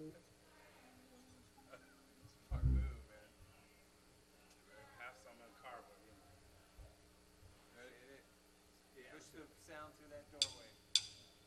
Smart move, man. Have some in the car, but you know. Ready? Yeah. Push the sound through that door